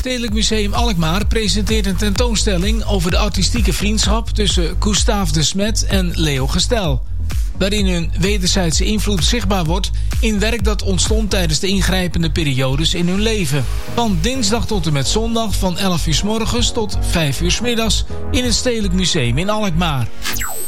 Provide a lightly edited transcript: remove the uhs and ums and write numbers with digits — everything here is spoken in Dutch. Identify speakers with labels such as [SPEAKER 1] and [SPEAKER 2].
[SPEAKER 1] Stedelijk Museum Alkmaar presenteert een tentoonstelling over de artistieke vriendschap tussen Gustave de Smet en Leo Gestel, waarin hun wederzijdse invloed zichtbaar wordt in werk dat ontstond tijdens de ingrijpende periodes in hun leven. Van dinsdag tot en met zondag van 11 uur 's morgens tot 5 uur 's middags in het Stedelijk Museum in Alkmaar.